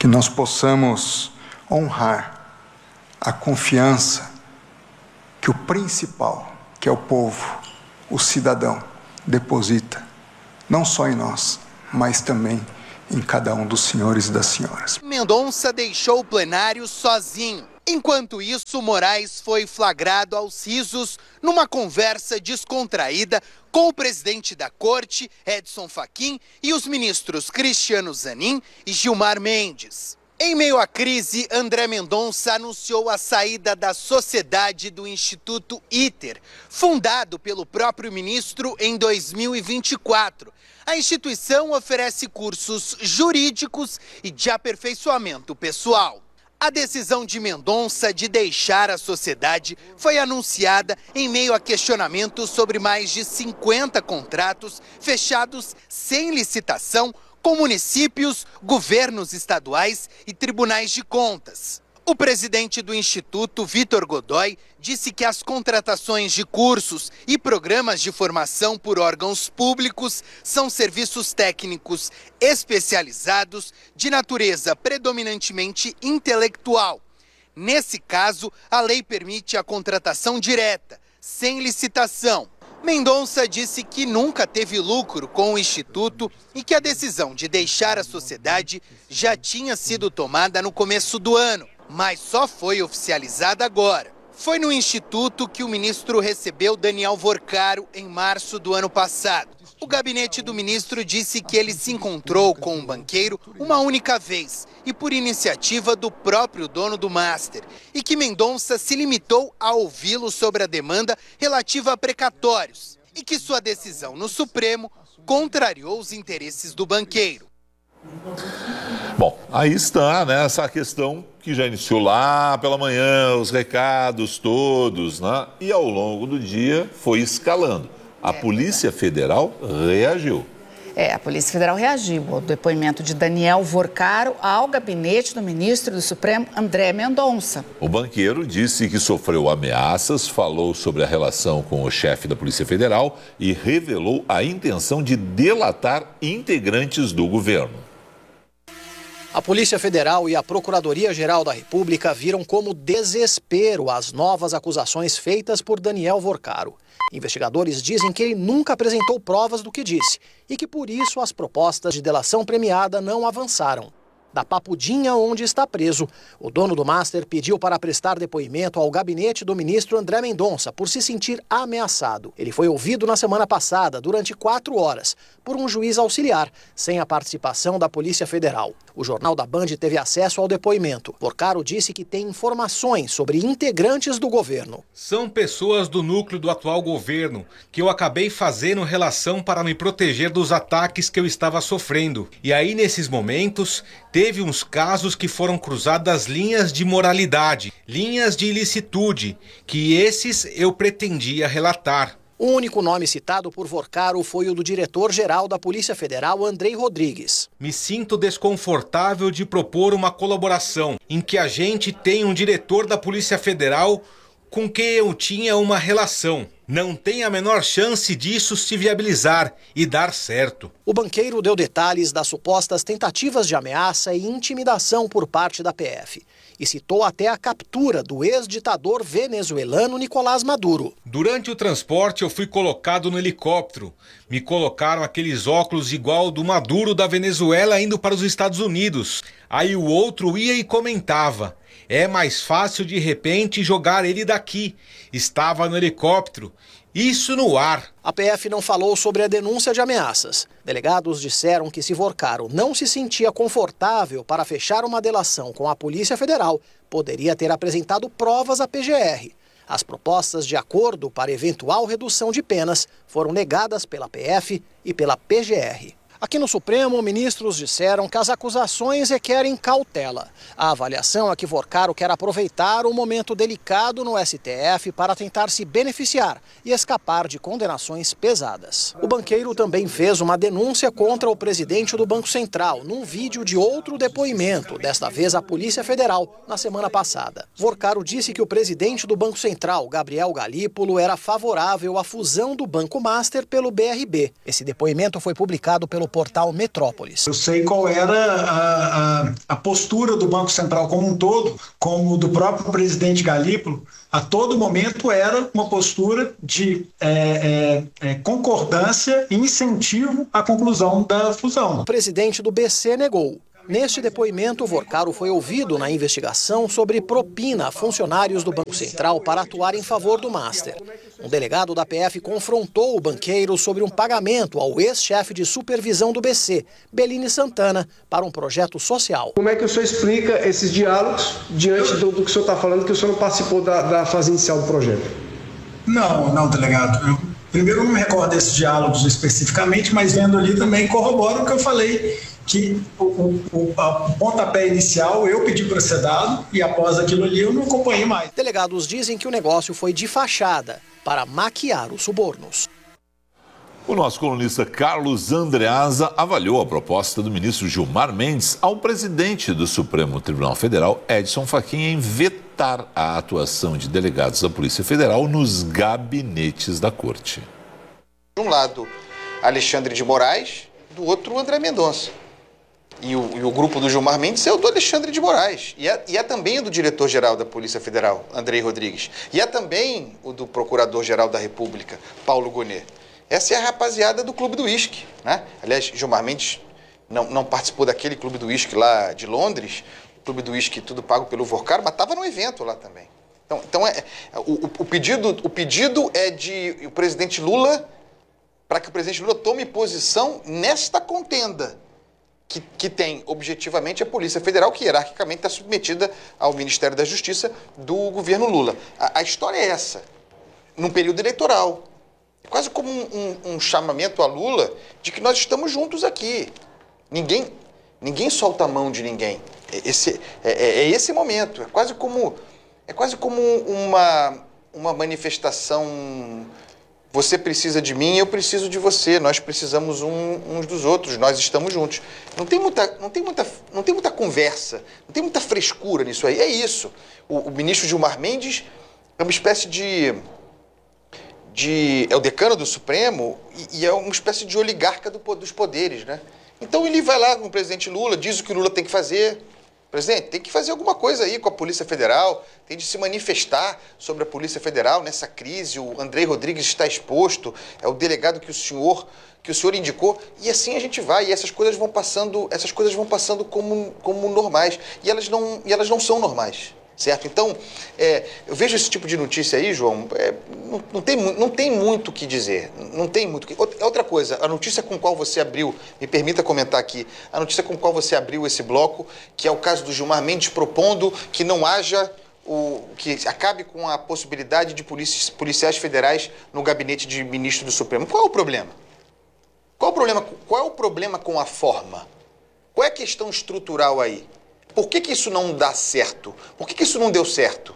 que nós possamos honrar a confiança que o principal, que é o povo, o cidadão, deposita, não só em nós, mas também em cada um dos senhores e das senhoras. Mendonça deixou o plenário sozinho. Enquanto isso, Moraes foi flagrado aos risos numa conversa descontraída com o presidente da corte, Edson Fachin, e os ministros Cristiano Zanin e Gilmar Mendes. Em meio à crise, André Mendonça anunciou a saída da sociedade do Instituto ITER, fundado pelo próprio ministro em 2024. A instituição oferece cursos jurídicos e de aperfeiçoamento pessoal. A decisão de Mendonça de deixar a sociedade foi anunciada em meio a questionamentos sobre mais de 50 contratos fechados sem licitação com municípios, governos estaduais e tribunais de contas. O presidente do Instituto, Vitor Godoy, disse que as contratações de cursos e programas de formação por órgãos públicos são serviços técnicos especializados de natureza predominantemente intelectual. Nesse caso, a lei permite a contratação direta, sem licitação. Mendonça disse que nunca teve lucro com o Instituto e que a decisão de deixar a sociedade já tinha sido tomada no começo do ano, mas só foi oficializada agora. Foi no Instituto que o ministro recebeu Daniel Vorcaro em março do ano passado. O gabinete do ministro disse que ele se encontrou com um banqueiro uma única vez e por iniciativa do próprio dono do Master, e que Mendonça se limitou a ouvi-lo sobre a demanda relativa a precatórios e que sua decisão no Supremo contrariou os interesses do banqueiro. Bom, aí está, né, essa questão que já iniciou lá pela manhã, os recados todos, né? E ao longo do dia foi escalando. A Polícia Federal reagiu. A Polícia Federal reagiu ao depoimento de Daniel Vorcaro ao gabinete do ministro do Supremo, André Mendonça. O banqueiro disse que sofreu ameaças, falou sobre a relação com o chefe da Polícia Federal e revelou a intenção de delatar integrantes do governo. A Polícia Federal e a Procuradoria-Geral da República viram como desespero as novas acusações feitas por Daniel Vorcaro. Investigadores dizem que ele nunca apresentou provas do que disse e que por isso as propostas de delação premiada não avançaram. Da Papudinha, onde está preso, o dono do Master pediu para prestar depoimento ao gabinete do ministro André Mendonça por se sentir ameaçado. Ele foi ouvido na semana passada, durante 4 horas, por um juiz auxiliar, sem a participação da Polícia Federal. O Jornal da Band teve acesso ao depoimento. Vorcaro disse que tem informações sobre integrantes do governo. São pessoas do núcleo do atual governo que eu acabei fazendo relação para me proteger dos ataques que eu estava sofrendo. E aí, nesses momentos, teve uns casos que foram cruzadas linhas de moralidade, linhas de ilicitude, que esses eu pretendia relatar. O único nome citado por Vorcaro foi o do diretor-geral da Polícia Federal, Andrei Rodrigues. Me sinto desconfortável de propor uma colaboração em que a gente tem um diretor da Polícia Federal com quem eu tinha uma relação. Não tem a menor chance disso se viabilizar e dar certo. O banqueiro deu detalhes das supostas tentativas de ameaça e intimidação por parte da PF. E citou até a captura do ex-ditador venezuelano Nicolás Maduro. Durante o transporte eu fui colocado no helicóptero. Me colocaram aqueles óculos igual do Maduro da Venezuela indo para os Estados Unidos. Aí o outro ia e comentava: é mais fácil de repente jogar ele daqui. Estava no helicóptero. Isso no ar. A PF não falou sobre a denúncia de ameaças. Delegados disseram que se Vorcaro não se sentia confortável para fechar uma delação com a Polícia Federal, poderia ter apresentado provas à PGR. As propostas de acordo para eventual redução de penas foram negadas pela PF e pela PGR. Aqui no Supremo, ministros disseram que as acusações requerem cautela. A avaliação é que Vorcaro quer aproveitar um momento delicado no STF para tentar se beneficiar e escapar de condenações pesadas. O banqueiro também fez uma denúncia contra o presidente do Banco Central, num vídeo de outro depoimento, desta vez à Polícia Federal, na semana passada. Vorcaro disse que o presidente do Banco Central, Gabriel Galípolo, era favorável à fusão do Banco Master pelo BRB. Esse depoimento foi publicado pelo portal Metrópolis. Eu sei qual era a postura do Banco Central como um todo, como do próprio presidente Galípolo. A todo momento era uma postura de concordância e incentivo à conclusão da fusão. O presidente do BC negou. Neste depoimento, Vorcaro foi ouvido na investigação sobre propina a funcionários do Banco Central para atuar em favor do Master. Um delegado da PF confrontou o banqueiro sobre um pagamento ao ex-chefe de supervisão do BC, Bellini Santana, para um projeto social. Como é que o senhor explica esses diálogos diante do que o senhor está falando, que o senhor não participou da fase inicial do projeto? Não, delegado. Primeiro, eu não me recordo desses diálogos especificamente, mas vendo ali também corrobora o que eu falei, que o pontapé inicial eu pedi para ser dado e após aquilo ali eu não acompanhei mais. Delegados dizem que o negócio foi de fachada para maquiar os subornos. O nosso colunista Carlos Andreasa avaliou a proposta do ministro Gilmar Mendes ao presidente do Supremo Tribunal Federal, Edson Fachin, em vetar a atuação de delegados da Polícia Federal nos gabinetes da Corte. De um lado, Alexandre de Moraes, do outro, André Mendonça. E o grupo do Gilmar Mendes é o do Alexandre de Moraes. E é também o do diretor-geral da Polícia Federal, Andrei Rodrigues. E é também o do Procurador-Geral da República, Paulo Gonet. Essa é a rapaziada do Clube do Uísque, né? Aliás, Gilmar Mendes não participou daquele Clube do Uísque lá de Londres, o Clube do Uísque tudo pago pelo Vorcaro, mas estava no evento lá também. Então o pedido é de o presidente Lula, para que o presidente Lula tome posição nesta contenda, que tem, objetivamente, a Polícia Federal, que hierarquicamente está submetida ao Ministério da Justiça do governo Lula. A história é essa, num período eleitoral. É quase como um chamamento a Lula de que nós estamos juntos aqui. Ninguém solta a mão de ninguém. É esse momento. É quase como uma manifestação. Você precisa de mim, eu preciso de você. Nós precisamos uns dos outros. Nós estamos juntos. Não tem muita conversa, não tem muita frescura nisso aí. É isso. O ministro Gilmar Mendes é uma espécie é o decano do Supremo e é uma espécie de oligarca dos poderes, né? Então ele vai lá com o presidente Lula, diz o que o Lula tem que fazer. Presidente, tem que fazer alguma coisa aí com a Polícia Federal, tem de se manifestar sobre a Polícia Federal nessa crise. O Andrei Rodrigues está exposto, é o delegado que o senhor indicou, e assim a gente vai, e essas coisas vão passando como normais, e elas não são normais. Certo? Então, eu vejo esse tipo de notícia aí, João, não tem muito o que dizer. Não tem muito. Outra coisa, a notícia com qual você abriu, me permita comentar aqui, a notícia com qual você abriu esse bloco, que é o caso do Gilmar Mendes propondo que não haja que acabe com a possibilidade de policiais federais no gabinete de ministro do Supremo. Qual é o problema? Qual é o problema com a forma? Qual é a questão estrutural aí? Por que isso não dá certo? Por que isso não deu certo?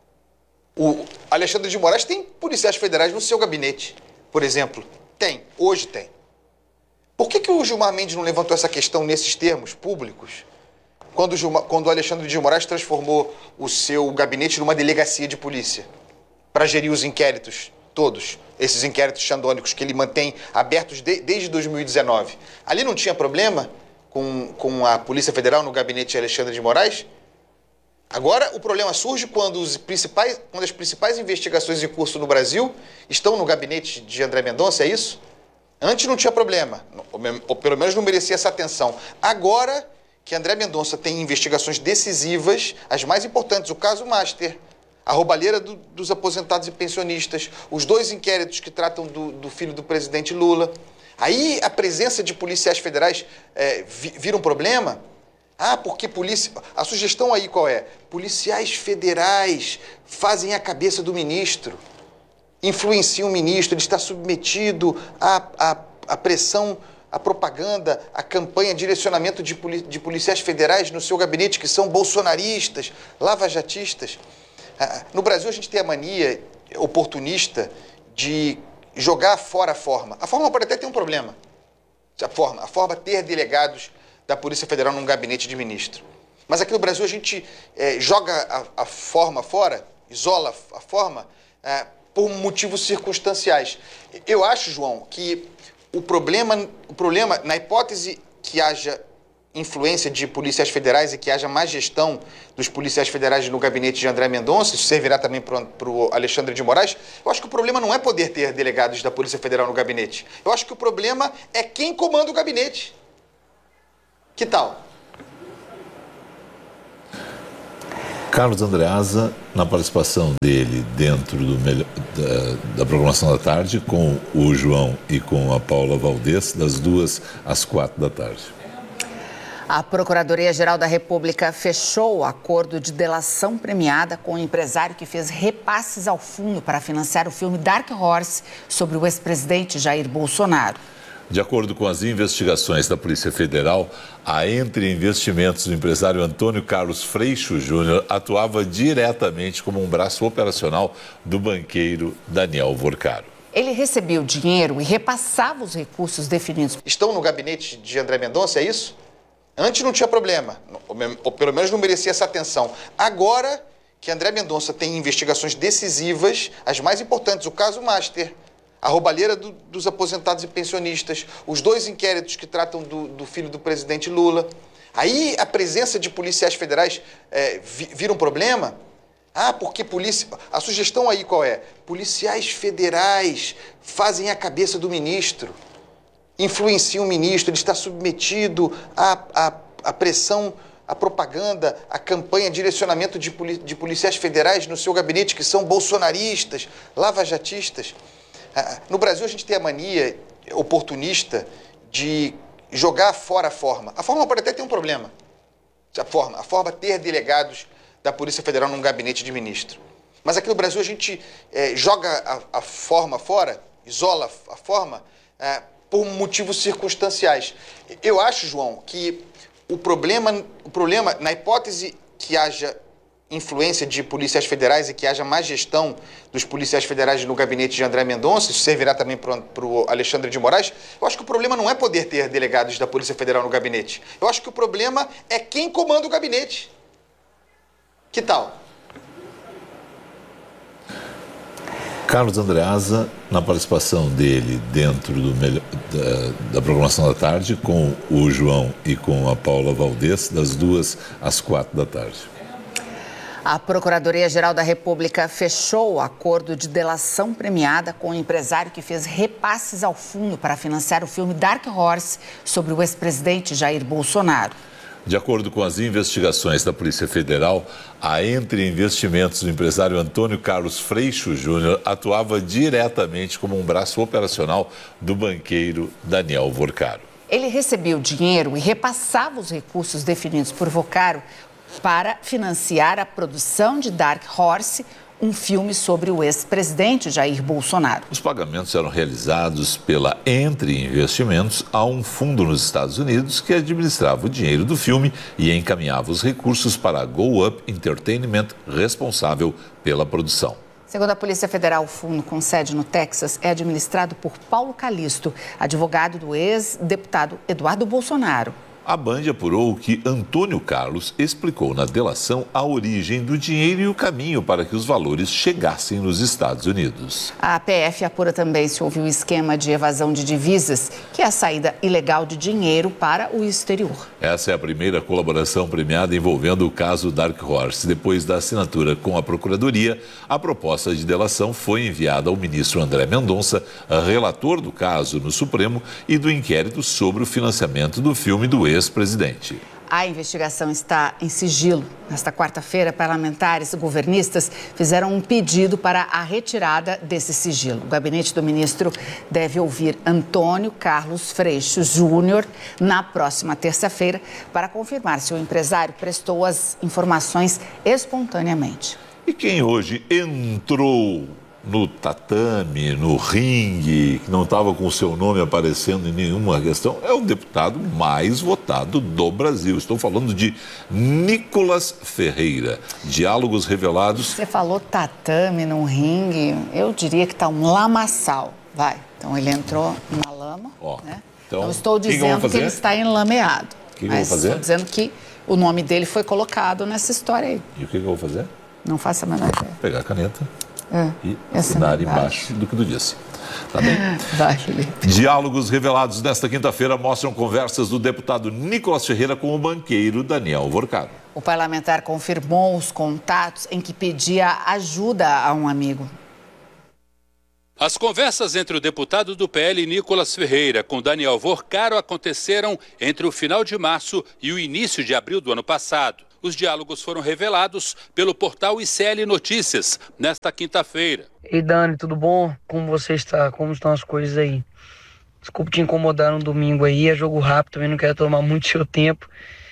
O Alexandre de Moraes tem policiais federais no seu gabinete, por exemplo. Hoje tem. Por que o Gilmar Mendes não levantou essa questão nesses termos públicos, quando o Alexandre de Moraes transformou o seu gabinete numa delegacia de polícia para gerir os inquéritos todos, esses inquéritos xandônicos que ele mantém abertos desde 2019? Ali não tinha problema com a Polícia Federal no gabinete de Alexandre de Moraes? Agora o problema surge quando as principais investigações em curso no Brasil estão no gabinete de André Mendonça, é isso? Antes não tinha problema, ou pelo menos não merecia essa atenção. Agora que André Mendonça tem investigações decisivas, as mais importantes, o caso Master, a roubalheira dos aposentados e pensionistas, os 2 inquéritos que tratam do filho do presidente Lula. Aí a presença de policiais federais vira um problema? Porque a sugestão aí qual é? Policiais federais fazem a cabeça do ministro, influenciam o ministro, ele está submetido à pressão, à propaganda, à campanha, direcionamento de policiais federais no seu gabinete que são bolsonaristas, lavajatistas. No Brasil a gente tem a mania oportunista de jogar fora a forma. A forma pode até ter um problema. A forma ter delegados da Polícia Federal num gabinete de ministro. Mas aqui no Brasil a gente joga a forma fora, isola a forma, por motivos circunstanciais. Eu acho, João, que o problema, na hipótese que haja influência de policiais federais e que haja má gestão dos policiais federais no gabinete de André Mendonça, isso servirá também para o Alexandre de Moraes, eu acho que o problema não é poder ter delegados da Polícia Federal no gabinete. Eu acho que o problema é quem comanda o gabinete. Que tal? Carlos Andreasa, na participação dele dentro da programação da tarde, com o João e com a Paula Valdez, das 2 às 4 da tarde. A Procuradoria-Geral da República fechou o acordo de delação premiada com o empresário que fez repasses ao fundo para financiar o filme Dark Horse sobre o ex-presidente Jair Bolsonaro. De acordo com as investigações da Polícia Federal, a Entre Investimentos do empresário Antônio Carlos Freixo Júnior atuava diretamente como um braço operacional do banqueiro Daniel Vorcaro. Ele recebia o dinheiro e repassava os recursos definidos. Estão no gabinete de André Mendonça, é isso? Antes não tinha problema, ou pelo menos não merecia essa atenção. Agora que André Mendonça tem investigações decisivas, as mais importantes, o caso Master, a roubalheira dos aposentados e pensionistas, os 2 inquéritos que tratam do filho do presidente Lula. Aí a presença de policiais federais vira um problema? Ah, porque polícia... A sugestão aí qual é? Policiais federais fazem a cabeça do ministro, influenciam o ministro, ele está submetido à pressão, à propaganda, à campanha, direcionamento de policiais federais no seu gabinete que são bolsonaristas, lavajatistas. No Brasil, a gente tem a mania oportunista de jogar fora a forma. A forma pode até ter um problema. A forma ter delegados da Polícia Federal num gabinete de ministro. Mas aqui no Brasil, a gente joga a forma fora, isola a forma, por motivos circunstanciais. Eu acho, João, que o problema, na hipótese que haja influência de policiais federais e que haja má gestão dos policiais federais no gabinete de André Mendonça, isso servirá também para o Alexandre de Moraes, eu acho que o problema não é poder ter delegados da Polícia Federal no gabinete. Eu acho que o problema é quem comanda o gabinete. Que tal? Carlos Andreasa, na participação dele dentro da programação da tarde, com o João e com a Paula Valdez, das 2 às 4 da tarde. A Procuradoria-Geral da República fechou o acordo de delação premiada com o empresário que fez repasses ao fundo para financiar o filme Dark Horse sobre o ex-presidente Jair Bolsonaro. De acordo com as investigações da Polícia Federal, a Entre Investimentos do empresário Antônio Carlos Freixo Júnior atuava diretamente como um braço operacional do banqueiro Daniel Vorcaro. Ele recebia o dinheiro e repassava os recursos definidos por Vorcaro para financiar a produção de Dark Horse, um filme sobre o ex-presidente Jair Bolsonaro. Os pagamentos eram realizados pela Entre Investimentos a um fundo nos Estados Unidos que administrava o dinheiro do filme e encaminhava os recursos para a Go Up Entertainment, responsável pela produção. Segundo a Polícia Federal, o fundo com sede no Texas é administrado por Paulo Calisto, advogado do ex-deputado Eduardo Bolsonaro. A Band apurou que Antônio Carlos explicou na delação a origem do dinheiro e o caminho para que os valores chegassem nos Estados Unidos. A PF apura também se houve um esquema de evasão de divisas, que é a saída ilegal de dinheiro para o exterior. Essa é a primeira colaboração premiada envolvendo o caso Dark Horse. Depois da assinatura com a Procuradoria, a proposta de delação foi enviada ao ministro André Mendonça, relator do caso no Supremo e do inquérito sobre o financiamento do filme do ex-presidente. A investigação está em sigilo. Nesta quarta-feira, parlamentares e governistas fizeram um pedido para a retirada desse sigilo. O gabinete do ministro deve ouvir Antônio Carlos Freixo Júnior na próxima terça-feira para confirmar se o empresário prestou as informações espontaneamente. E quem hoje entrou no tatame, no ringue, que não estava com o seu nome aparecendo em nenhuma questão, é o deputado mais votado do Brasil. Estou falando de Nicolas Ferreira. Diálogos revelados... Você falou tatame no ringue, eu diria que está um lamaçal. Vai, então ele entrou na lama, né? Então, eu estou dizendo que ele está enlameado. O que eu vou fazer? Estou dizendo que o nome dele foi colocado nessa história aí. E o que eu vou fazer? Não faça a menor ideia. Pegar a caneta e essa assinar embaixo do que tu disse. Tá bem? Vai, Felipe. Diálogos revelados nesta quinta-feira mostram conversas do deputado Nicolas Ferreira com o banqueiro Daniel Vorcaro. O parlamentar confirmou os contatos em que pedia ajuda a um amigo. As conversas entre o deputado do PL Nicolas Ferreira com Daniel Vorcaro aconteceram entre o final de março e o início de abril do ano passado. Os diálogos foram revelados pelo portal ICL Notícias nesta quinta-feira. Ei, Dani, tudo bom? Como você está? Como estão as coisas aí? Desculpa te incomodar no domingo aí, é jogo rápido, também não quero tomar muito seu tempo.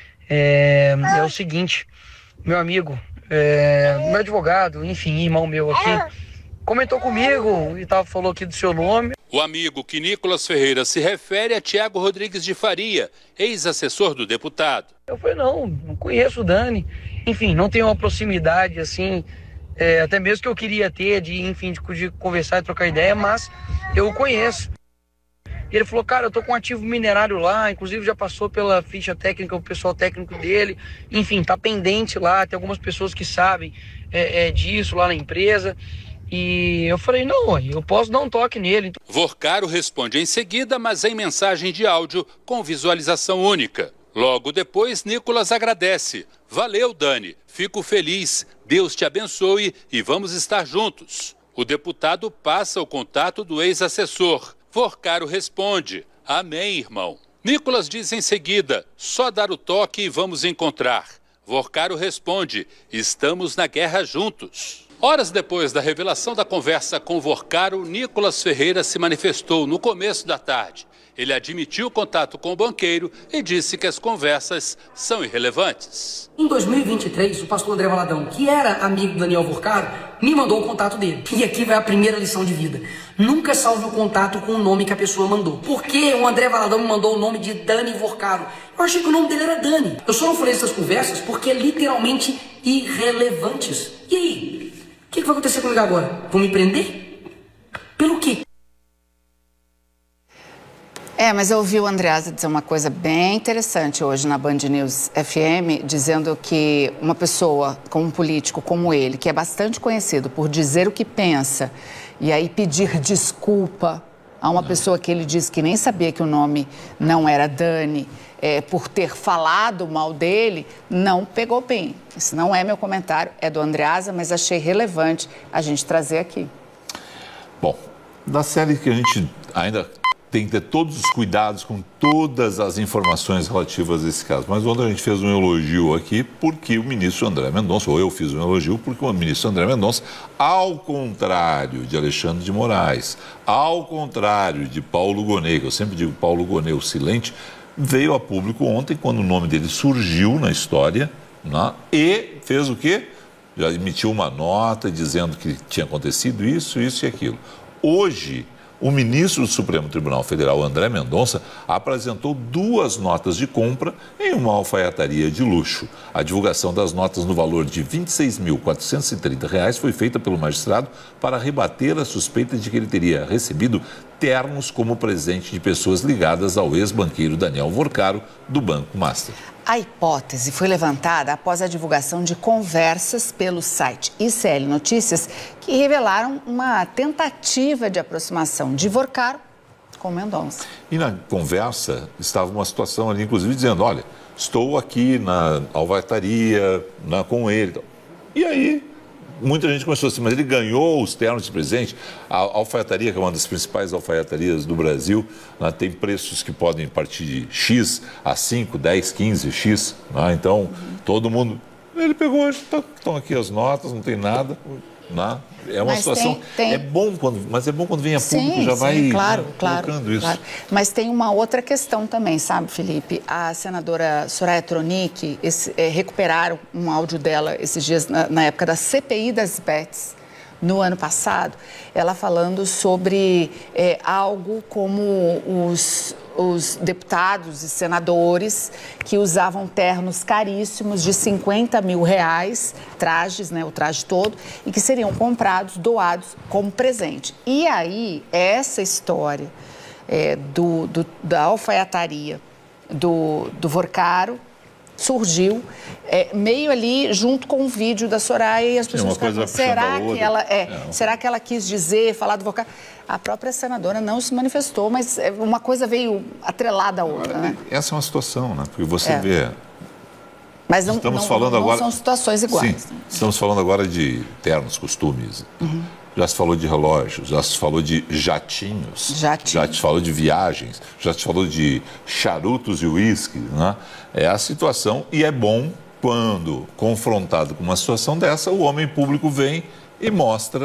É o seguinte, meu amigo, meu advogado, enfim, irmão meu aqui, comentou comigo e falou aqui do seu nome. O amigo que Nicolas Ferreira se refere é Tiago Rodrigues de Faria, ex-assessor do deputado. Eu falei, não conheço o Dani, enfim, não tenho uma proximidade assim, até mesmo que eu queria ter, de conversar e trocar ideia, mas eu o conheço. E ele falou, cara, eu tô com um ativo minerário lá, inclusive já passou pela ficha técnica, o pessoal técnico dele, enfim, tá pendente lá, tem algumas pessoas que sabem disso lá na empresa. E eu falei, não, eu posso dar um toque nele. Vorcaro responde em seguida, mas em mensagem de áudio com visualização única. Logo depois, Nicolas agradece. Valeu, Dani, fico feliz, Deus te abençoe e vamos estar juntos. O deputado passa o contato do ex-assessor. Vorcaro responde, amém, irmão. Nicolas diz em seguida, só dar o toque e vamos encontrar. Vorcaro responde, estamos na guerra juntos. Horas depois da revelação da conversa com Vorcaro, Nicolas Ferreira se manifestou no começo da tarde. Ele admitiu o contato com o banqueiro e disse que as conversas são irrelevantes. Em 2023, o pastor André Valadão, que era amigo do Daniel Vorcaro, me mandou o contato dele. E aqui vai a primeira lição de vida. Nunca salve o contato com o nome que a pessoa mandou. Por que o André Valadão me mandou o nome de Dani Vorcaro? Eu achei que o nome dele era Dani. Eu só não falei essas conversas porque é literalmente irrelevantes. E aí? O que vai acontecer comigo agora? Vão me prender? Pelo quê? Mas eu ouvi o Andreasa dizer uma coisa bem interessante hoje na Band News FM, dizendo que uma pessoa, como um político como ele, que é bastante conhecido por dizer o que pensa e aí pedir desculpa a uma pessoa que ele disse que nem sabia que o nome não era Dani, por ter falado mal dele, não pegou bem. Esse não é meu comentário, é do Andreasa, mas achei relevante a gente trazer aqui. Bom, da série que a gente ainda tem que ter todos os cuidados com todas as informações relativas a esse caso. Mas ontem a gente fez um elogio aqui porque o ministro André Mendonça, ou eu fiz um elogio porque o ministro André Mendonça, ao contrário de Alexandre de Moraes, ao contrário de Paulo Gonet, que eu sempre digo Paulo Gonet, o silente, veio a público ontem quando o nome dele surgiu na história, né, e fez o quê? Já emitiu uma nota dizendo que tinha acontecido isso e aquilo. Hoje, o ministro do Supremo Tribunal Federal, André Mendonça, apresentou 2 notas de compra em uma alfaiataria de luxo. A divulgação das notas no valor de R$ 26.430 foi feita pelo magistrado para rebater a suspeita de que ele teria recebido ternos como presente de pessoas ligadas ao ex-banqueiro Daniel Vorcaro, do Banco Master. A hipótese foi levantada após a divulgação de conversas pelo site ICL Notícias, que revelaram uma tentativa de aproximação de Vorcaro com Mendonça. E na conversa estava uma situação ali, inclusive, dizendo, olha, estou aqui na alfaiataria, com ele. E aí, muita gente começou assim, mas ele ganhou os ternos de presente. A alfaiataria, que é uma das principais alfaiatarias do Brasil, tem preços que podem partir de X a 5, 10, 15, X. Então, todo mundo... Ele pegou, estão aqui as notas, não tem nada. É uma situação... É bom quando vem a público, já vai colocando isso. Claro. Mas tem uma outra questão também, sabe, Felipe? A senadora Soraya Tronic, recuperaram um áudio dela esses dias, na época da CPI das bets, no ano passado, ela falando sobre algo como os deputados e senadores que usavam ternos caríssimos de R$50 mil, trajes, o traje todo, e que seriam comprados, doados como presente. E aí, essa história da alfaiataria do Vorcaro surgiu meio ali junto com o vídeo da Soraya e as pessoas ficaram, será que ela quis dizer, falar do vocal? A própria senadora não se manifestou, mas uma coisa veio atrelada à outra, né? Essa é uma situação, né? Porque você vê... Mas não são situações iguais. Sim, estamos falando agora de ternos, costumes. Já se falou de relógios, já se falou de jatinhos, já se falou de viagens, já se falou de charutos e uísque, né? É a situação e é bom quando, confrontado com uma situação dessa, o homem público vem e mostra